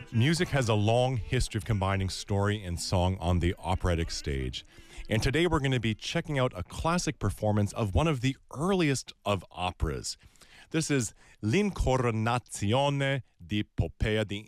Music has a long history of combining story and song on the operatic stage. And today we're going to be checking out a classic performance of one of the earliest of operas. This is L'Incoronazione di Poppea, the